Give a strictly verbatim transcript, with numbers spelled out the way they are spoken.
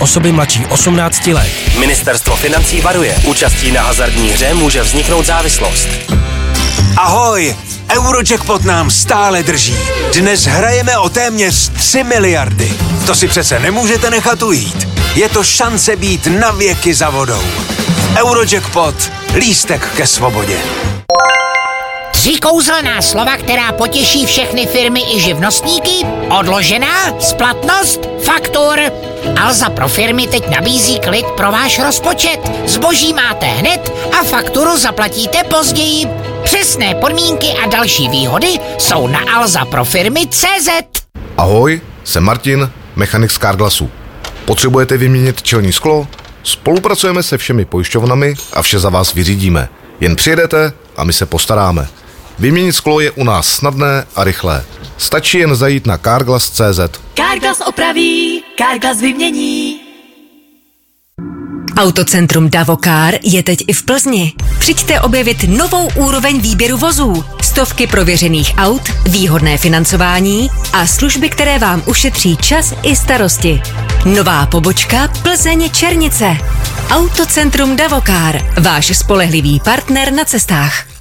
osoby mladší osmnácti let. Ministerstvo financí varuje. Účastí na hazardní hře může vzniknout závislost. Ahoj! Eurojackpot nám stále drží. Dnes hrajeme o téměř tři miliardy. To si přece nemůžete nechat ujít. Je to šance být na věky za vodou. Eurojackpot. Lístek ke svobodě. Tři kouzelná slova, která potěší všechny firmy i živnostníky. Odložená, splatnost, faktur. Alza pro firmy teď nabízí klid pro váš rozpočet. Zboží máte hned a fakturu zaplatíte později. Přesné podmínky a další výhody jsou na alza pro firmy tečka cé zet. Ahoj, jsem Martin, mechanik z Carglassu. Potřebujete vyměnit čelní sklo? Spolupracujeme se všemi pojišťovnami a vše za vás vyřídíme. Jen přijedete a my se postaráme. Vyměnit sklo je u nás snadné a rychlé. Stačí jen zajít na carglass tečka cé zet. Carglass opraví, Carglass vymění. Autocentrum Davokar je teď i v Plzni. Přijďte objevit novou úroveň výběru vozů, stovky prověřených aut, výhodné financování a služby, které vám ušetří čas i starosti. Nová pobočka Plzeň Černice. Autocentrum Davokar, váš spolehlivý partner na cestách.